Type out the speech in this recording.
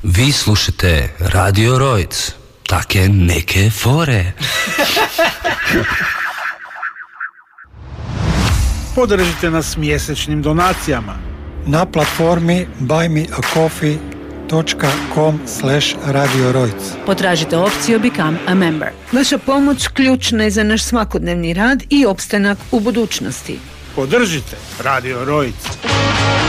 Vi slušate Radio Rojc. Take neke fore. Podržite nas mjesečnim donacijama na platformi buymeacoffee.com/Radio Rojc. Potražite opciju Become a Member. Vaša pomoć ključna je za naš svakodnevni rad i opstanak u budućnosti. Podržite Radio Rojc.